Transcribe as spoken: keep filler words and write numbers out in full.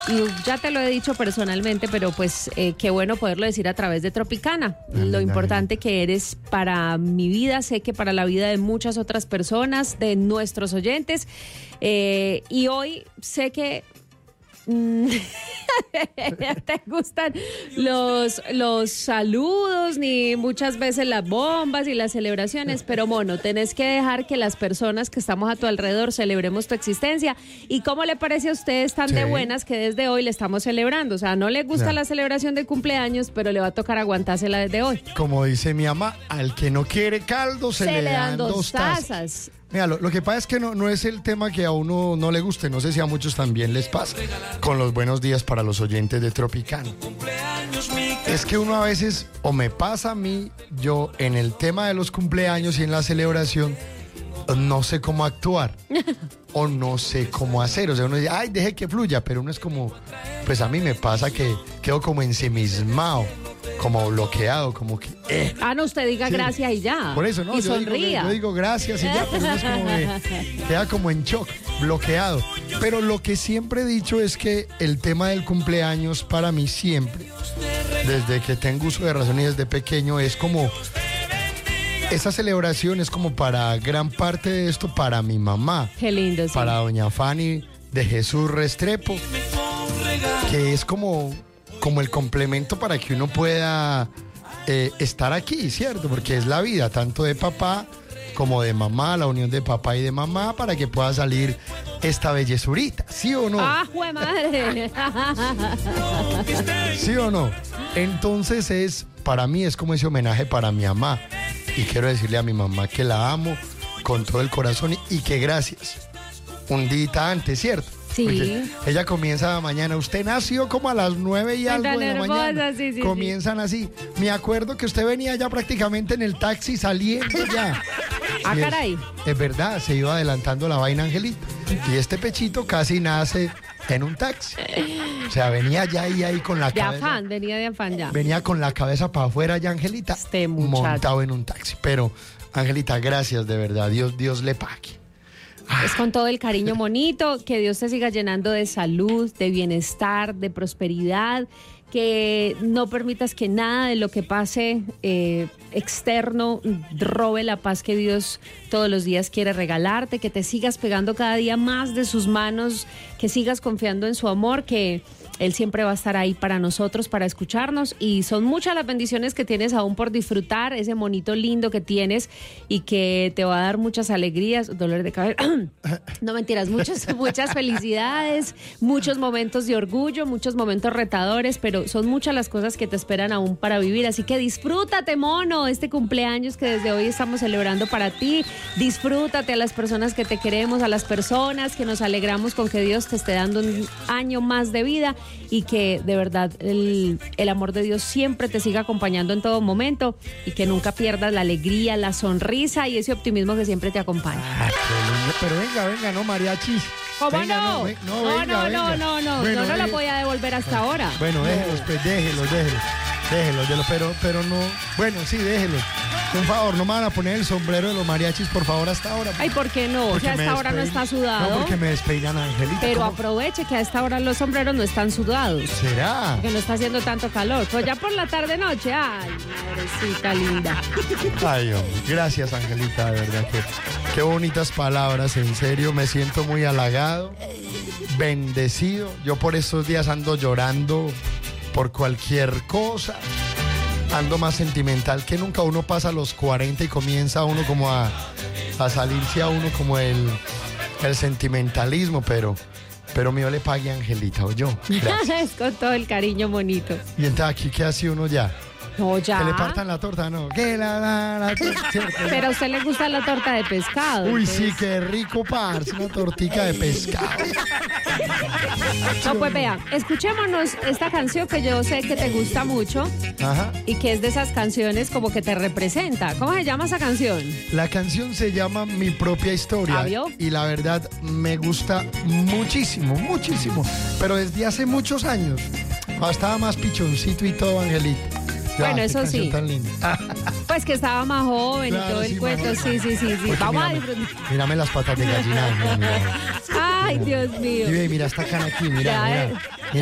Y ya te lo he dicho personalmente, pero pues eh, qué bueno poderlo decir a través de Tropicana. Lo importante que eres para mi vida, sé que para la vida de muchas otras personas, de nuestros oyentes. Eh, y hoy sé que mm, te gustan los, los saludos, ni muchas veces las bombas y las celebraciones, pero mono, tenés que dejar que las personas que estamos a tu alrededor celebremos tu existencia. ¿Y cómo le parece a ustedes tan sí. de buenas que desde hoy le estamos celebrando? O sea, no le gusta no. la celebración de cumpleaños, pero le va a tocar aguantársela desde hoy. Como dice mi mamá, al que no quiere caldo se, se le, le dan, dan dos, dos tazas. tazas. Mira, lo, lo que pasa es que no, no es el tema que a uno no le guste, no sé si a muchos también les pasa, con los buenos días para los oyentes de Tropicana. Es que uno a veces, o me pasa a mí, yo en el tema de los cumpleaños y en la celebración, no sé cómo actuar, o no sé cómo hacer, o sea, uno dice, ay, deje que fluya, pero uno es como, pues a mí me pasa que quedo como ensimismado, como bloqueado, como que... Eh. Ah, no, usted diga sí. gracias y ya. Por eso, ¿no? Y yo sonría. Digo, yo digo gracias y ya, pero uno es como de, queda como en shock, bloqueado. Pero lo que siempre he dicho es que el tema del cumpleaños para mí siempre, desde que tengo uso de razón y desde pequeño, es como... Esa celebración es como para gran parte de esto, para mi mamá. Qué lindo, sí. Para doña Fanny de Jesús Restrepo, que es como... como el complemento para que uno pueda eh, estar aquí, ¿cierto? Porque es la vida, tanto de papá como de mamá, la unión de papá y de mamá, para que pueda salir esta bellezurita, ¿sí o no? ¡Ah, jue madre! ¿Sí o no? Entonces es, para mí es como ese homenaje para mi mamá. Y quiero decirle a mi mamá que la amo con todo el corazón y que gracias. Un día antes, ¿cierto? Sí. Porque ella comienza mañana. Usted nació como a las nueve y algo de la hermosa, mañana. Sí, sí, Comienzan sí. así. Me acuerdo que usted venía ya prácticamente en el taxi saliendo ya. Ah, es, caray. Es verdad, se iba adelantando la vaina, Angelita. Y este pechito casi nace en un taxi. O sea, venía ya ahí, ahí con la de cabeza. De afán, venía de afán ya. Venía con la cabeza para afuera ya, Angelita. Este muchacho. Montado en un taxi. Pero, Angelita, gracias de verdad. Dios, Dios le pague. Es con todo el cariño, monito, que Dios te siga llenando de salud, de bienestar, de prosperidad, que no permitas que nada de lo que pase eh, externo robe la paz que Dios todos los días quiere regalarte, que te sigas pegando cada día más de sus manos, que sigas confiando en su amor, que Él siempre va a estar ahí para nosotros, para escucharnos, y son muchas las bendiciones que tienes aún por disfrutar, ese monito lindo que tienes y que te va a dar muchas alegrías, dolor de cabeza, no mentiras, muchas, muchas felicidades, muchos momentos de orgullo, muchos momentos retadores, pero son muchas las cosas que te esperan aún para vivir, así que disfrútate, mono, este cumpleaños que desde hoy estamos celebrando para ti, disfrútate a las personas que te queremos, a las personas que nos alegramos con que Dios te esté dando un año más de vida y que de verdad el, el amor de Dios siempre te siga acompañando en todo momento y que nunca pierdas la alegría, la sonrisa y ese optimismo que siempre te acompaña. Ah, pero venga, venga, no, mariachis. ¿Cómo venga, no? No, ve, no, no, venga, no, venga. no, no, no, bueno, yo no eh, la voy a devolver hasta ahora. Bueno, déjelos, pues déjelos, déjelos, déjelos, déjelos, pero, pero no, bueno, sí, déjelos. Por favor, no me van a poner el sombrero de los mariachis, por favor, hasta ahora. Ay, ¿por qué no? Porque que a esta hora no está sudado. No, porque me despeinan, Angelita. Pero ¿cómo? Aproveche que a esta hora los sombreros no están sudados. ¿Será? Porque no está haciendo tanto calor. Pues ya por la tarde-noche, ay, madrecita linda. Ay, hombre, gracias, Angelita, de verdad que qué bonitas palabras, en serio, me siento muy halagado, bendecido. Yo por estos días ando llorando por cualquier cosa. Ando más sentimental que nunca. Uno pasa a los cuarenta y comienza uno como a, a salirse a uno como el, el sentimentalismo, pero, pero mío le pague a Angelita, o yo. Es con todo el cariño bonito. Y entonces aquí, ¿qué hace uno ya? No, ya. Que le partan la torta, no. Que la, la, la torta, ¿cierto? Pero a usted le gusta la torta de pescado. Uy, entonces... sí, qué rico, parce, una tortica de pescado. No, pues vea, escuchémonos esta canción que yo sé que te gusta mucho. Ajá. Y que es de esas canciones como que te representa. ¿Cómo se llama esa canción? La canción se llama Mi Propia Historia. ¿Ah, vio? Y la verdad me gusta muchísimo, muchísimo. Pero desde hace muchos años. Estaba más pichoncito y todo, Angelita. Ya, bueno, qué eso canción sí. tan linda. Pues que estaba más joven Claro, y todo el sí, cuento. más Sí, sí, sí, sí. Porque Vamos a mírame, disfrutar. mírame las patas de gallina. Mira, mira. Ay, Dios mío. Y ve, mira esta cana aquí, mira, Ya, mira. eh.